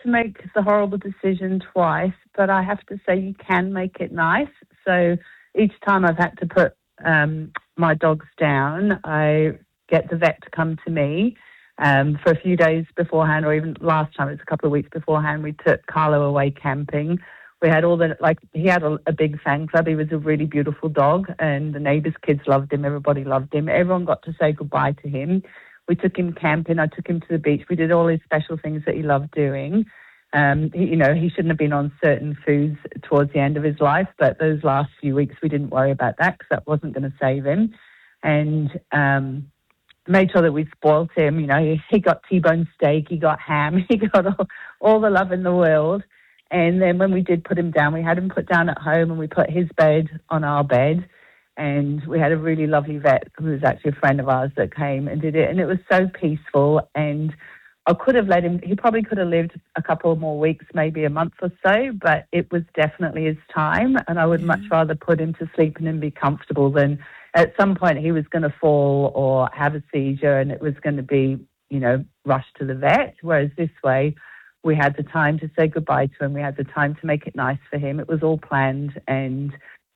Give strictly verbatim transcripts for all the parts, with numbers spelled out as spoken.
to make the horrible decision twice, but I have to say you can make it nice. So each time I've had to put um, my dogs down, I get the vet to come to me. Um, for a few days beforehand, or even last time, it was a couple of weeks beforehand, we took Carlo away camping. We had all the, like, he had a, a big fan club. He was a really beautiful dog, and the neighbours' kids loved him. Everybody loved him. Everyone got to say goodbye to him. We took him camping. I took him to the beach. We did all his special things that he loved doing. Um, he, you know, he shouldn't have been on certain foods towards the end of his life, but those last few weeks we didn't worry about that because that wasn't going to save him. And um, made sure that we spoilt him. You know, he, he got T-bone steak, he got ham, he got all, all the love in the world. And then when we did put him down, we had him put down at home and we put his bed on our bed. And we had a really lovely vet who was actually a friend of ours that came and did it. And it was so peaceful. And I could have let him, he probably could have lived a couple more weeks, maybe a month or so, but it was definitely his time. And I would mm. much rather put him to sleep and him be comfortable than at some point he was going to fall or have a seizure and it was going to be, you know, rushed to the vet. Whereas this way, we had the time to say goodbye to him. We had the time to make it nice for him. It was all planned, and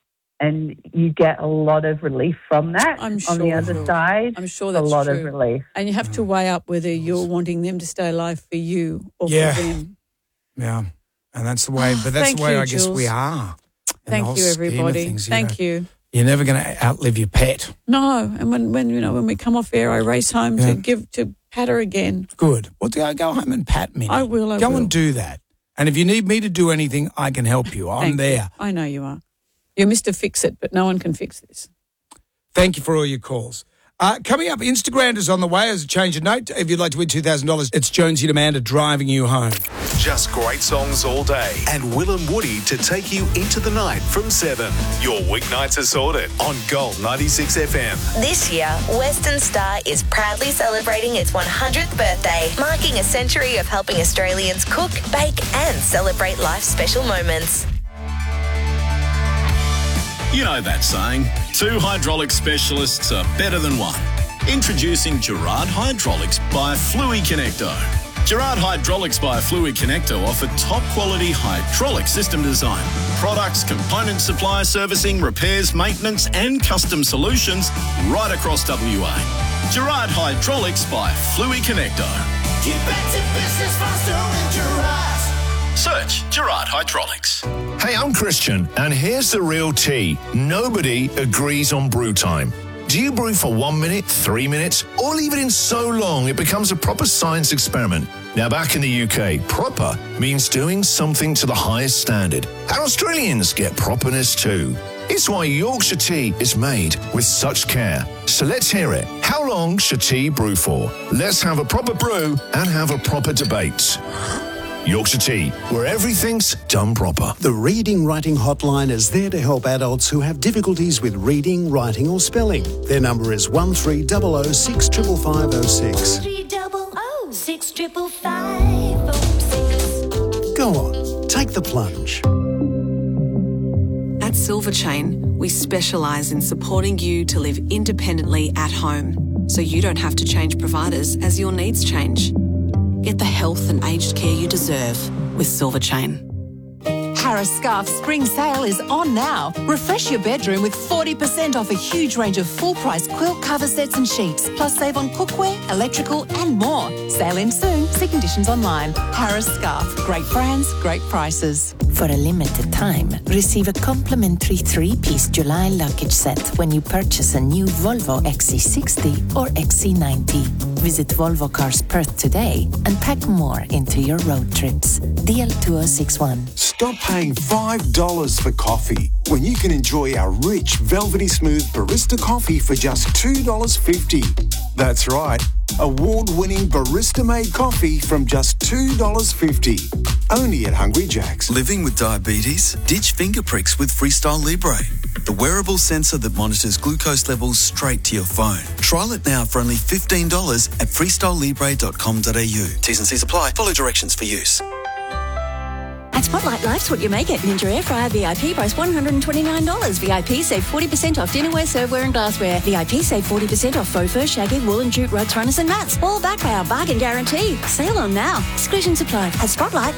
and you get a lot of relief from that. I'm sure. On the other side, I'm sure that's a lot true. of relief. And you have to weigh up whether you're wanting them to stay alive for you or yeah. for them. Yeah, and that's the way. But that's Thank the way you, I guess Jules. we are. Thank you, everybody. Things, you Thank know. you. You're never going to outlive your pet. No, and when, when you know when we come off air, I race home Yeah. to give to pat her again. Good. Well, go, go home and pat me. I will. I go will. and do that. And if you need me to do anything, I can help you. I'm Thank there. You. I know you are. You're Mister Fix-It, but no one can fix this. Thank you for all your calls. Uh, coming up, Instagram is on the way as a change of note. If you'd like to win two thousand dollars, it's Jonesy and Amanda driving you home. Just great songs all day. And Will and Woody to take you into the night from seven. Your weeknights are sorted on Gold ninety-six F M. This year, Western Star is proudly celebrating its one hundredth birthday, marking a century of helping Australians cook, bake and celebrate life's special moments. You know that saying, two hydraulic specialists are better than one. Introducing Gerard Hydraulics by Fluid Connecto. Gerard Hydraulics by Fluid Connecto offer top-quality hydraulic system design, products, component supply, servicing, repairs, maintenance and custom solutions right across W A. Gerard Hydraulics by Fluid Connecto. Get back to business faster with Gerard. Search Gerard Hydraulics. Hey, I'm Christian, and here's the real tea. Nobody agrees on brew time. Do you brew for one minute, three minutes, or leave it in so long it becomes a proper science experiment? Now, back in the U K, proper means doing something to the highest standard. And Australians get properness too. It's why Yorkshire tea is made with such care. So let's hear it. How long should tea brew for? Let's have a proper brew and have a proper debate. Yorkshire Tea, where everything's done proper. The Reading Writing Hotline is there to help adults who have difficulties with reading, writing or spelling. Their number is one three zero zero six five five five zero six. one three zero zero six five five five zero six. Go on, take the plunge. At Silver Chain, we specialise in supporting you to live independently at home, so you don't have to change providers as your needs change. Get the health and aged care you deserve with Silver Chain. Harris Scarf Spring Sale is on now. Refresh your bedroom with forty percent off a huge range of full-price quilt cover sets and sheets, plus save on cookware, electrical and more. Sale ends soon. See conditions online. Harris Scarf. Great brands, great prices. For a limited time, receive a complimentary three-piece July luggage set when you purchase a new Volvo X C sixty or X C ninety. Visit Volvo Cars Perth today and pack more into your road trips. D L two oh six one. Stop paying five dollars for coffee when you can enjoy our rich, velvety smooth barista coffee for just two dollars fifty. That's right, award-winning barista-made coffee from just two dollars fifty. Only at Hungry Jack's. Living with diabetes? Ditch finger pricks with Freestyle Libre, the wearable sensor that monitors glucose levels straight to your phone. Trial it now for only fifteen dollars at freestyle libre dot com dot a u. T's and C's apply. Follow directions for use. At Spotlight, life's what you make it. Ninja Air Fryer V I P price one hundred twenty-nine dollars. V I P save forty percent off dinnerware, serveware and glassware. V I P save forty percent off faux fur, shaggy, wool and jute rugs, runners and mats. All backed by our bargain guarantee. Sale on now. Exclusions apply. At Spotlight,